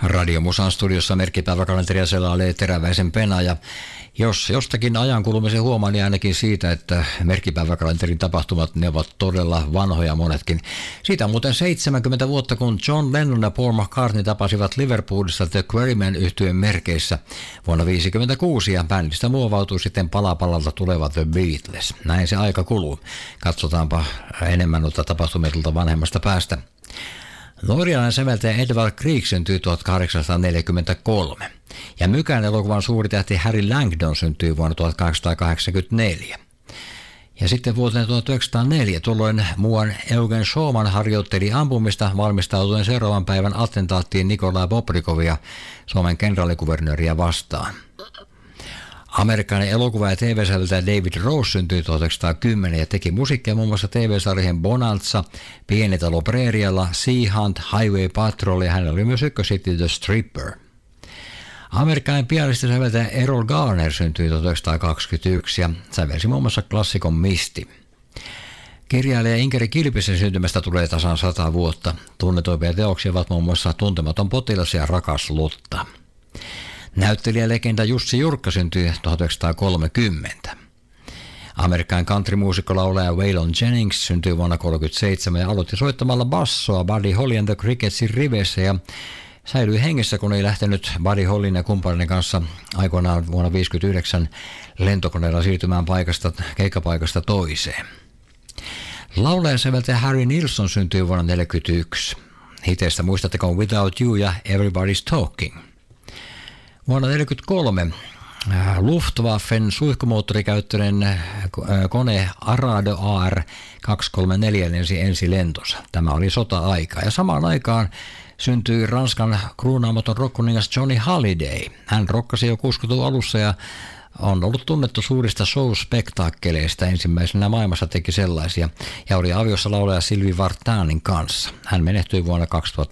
Radiomusan studiossa merkkipäiväkalenteria selailee Teräväisen Pena, ja jos jostakin ajan kulumisen huomaa, niin ainakin siitä, että merkkipäiväkalenterin tapahtumat, ne ovat todella vanhoja monetkin. Siitä on muuten 70 vuotta, kun John Lennon ja Paul McCartney tapasivat Liverpoolissa The Quarrymen -yhtyeen merkeissä vuonna 1956, ja bändistä muovautui sitten pala palalta tuleva The Beatles. Näin se aika kuluu. Katsotaanpa enemmän noita tapahtumia vanhemmasta päästä. Norjalainen säveltäjä Edvard Grieg syntyi 1843, ja Mykän elokuvan suuritähti Harry Langdon syntyi vuonna 1884. Ja sitten vuoteen 1904 tuolloin muuan Eugen Showman harjoitteli ampumista valmistautuen seuraavan päivän attentaattiin Nikolai Bobrikovia, Suomen kenraalikuvernööriä, vastaan. Amerikkalainen elokuva- ja TV-säveltäjä David Rose syntyi 1910 ja teki musiikkia muun muassa TV-sarjoihin Bonanza, Pieni talo Preerialla, Sea Hunt, Highway Patrol, ja hän oli myös ykköshitti The Stripper. Amerikkalainen pianisti säveltäjä Errol Garner syntyi 1921 ja sävelsi muun muassa klassikon Misty. Kirjailija Inkeri Kilpisen syntymästä tulee tasan 100 vuotta. Tunnetuimpia teoksia ovat muun muassa Tuntematon potilas ja Rakas Lotta. Näyttelijälegenda Jussi Jurkka syntyi 1930. Amerikkalainen countrymuusikko laulaja Waylon Jennings syntyi vuonna 1937 ja aloitti soittamalla bassoa Buddy Holly and the Cricketsin riveissä ja säilyi hengessä, kun ei lähtenyt Buddy Hollyn ja kumppanin kanssa aikoinaan vuonna 1959 lentokoneella siirtymään keikkapaikasta toiseen. Laulaja säveltäjä Harry Nilsson syntyi vuonna 1941. Hiteistä muistatteko Without You ja Everybody's Talking. Vuonna 1943 Luftwaffen suihkumoottorikäyttöinen kone Arado AR-234 lensi ensi lentonsa. Tämä oli sota-aika, ja samaan aikaan syntyi Ranskan kruunaamaton rockkuningas Johnny Hallyday. Hän rokkasi jo 60-luvun alussa ja on ollut tunnettu suurista show-spektaakkeleista. Ensimmäisenä maailmassa teki sellaisia ja oli aviossa laulaja Sylvie Vartanin kanssa. Hän menehtyi vuonna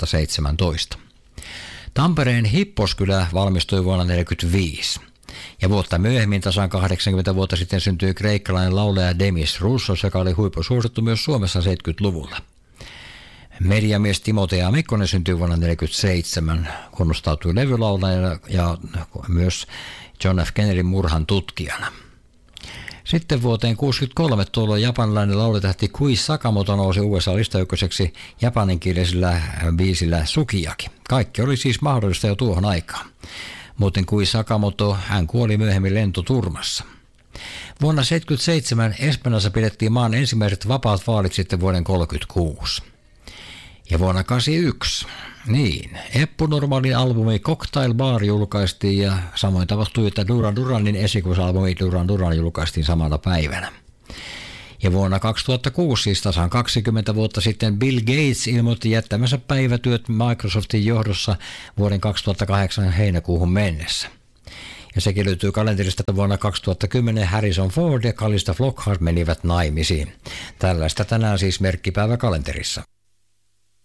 2017. Tampereen Hipposkylä valmistui vuonna 1945. Ja vuotta myöhemmin, tasan 80 vuotta sitten, syntyi kreikkalainen laulaja Demis Roussos, joka oli huippusuosittu myös Suomessa 70-luvulla. Mediamies Timotea Mikkonen syntyi vuonna 1947, kunnostautui levylaulajana ja myös John F. Kennedyn murhan tutkijana. Sitten vuoteen 1963 tuolloin japanilainen laulutähti Kui Sakamoto nousi USA-listaykköseksi japaninkielisellä biisillä Sukiyaki. Kaikki oli siis mahdollista jo tuohon aikaan. Muuten Kui Sakamoto, hän kuoli myöhemmin lentoturmassa. Vuonna 1977 Espanjassa pidettiin maan ensimmäiset vapaat vaalit sitten vuoden 1936. Ja vuonna 1981, Eppu Normalin albumi Cocktail Bar julkaistiin, ja samoin tapahtui, että Duran Duranin esikuisalbumi Duran Duran julkaistiin samana päivänä. Ja vuonna 2006, siis tasan 20 vuotta sitten, Bill Gates ilmoitti jättämänsä päivätyöt Microsoftin johdossa vuoden 2008 heinäkuuhun mennessä. Ja sekin löytyy kalenterista, että vuonna 2010 Harrison Ford ja Calista Flockhart menivät naimisiin. Tällaista tänään siis merkkipäiväkalenterissa.